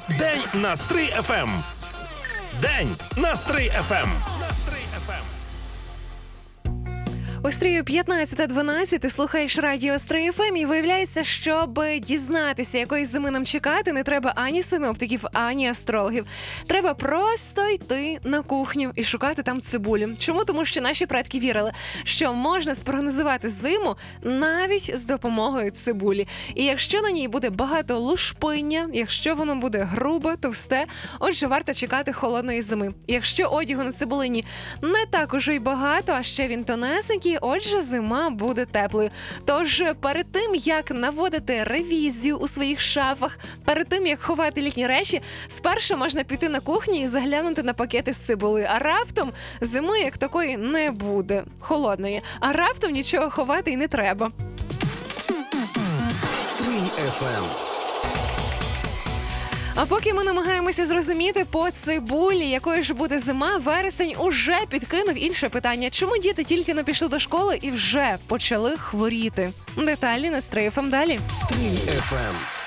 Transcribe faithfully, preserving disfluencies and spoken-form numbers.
День на Стрий еф ем. День на Стрий еф ем. У Стрію п'ятнадцята дванадцять, ти слухаєш радіо Стрий еф ем, і виявляється, щоб дізнатися, якої зими нам чекати, не треба ані синоптиків, ані астрологів. Треба просто йти на кухню і шукати там цибулю. Чому? Тому що наші предки вірили, що можна спрогнозувати зиму навіть з допомогою цибулі. І якщо на ній буде багато лушпиння, якщо воно буде грубе, товсте, отже, варто чекати холодної зими. Якщо одягу на цибулині не так уже й багато, а ще він тонесенький, отже, зима буде теплою. Тож перед тим, як наводити ревізію у своїх шафах, перед тим, як ховати літні речі, спершу можна піти на кухню і заглянути на пакети з цибулею. А раптом зими як такої не буде, холодної. А раптом нічого ховати й не треба. Стрий еф ем. А поки ми намагаємося зрозуміти по цибулі, якою ж буде зима, вересень уже підкинув інше питання. Чому діти тільки не пішли до школи і вже почали хворіти? Деталі на Стрий еф ем далі. Стрий еф ем.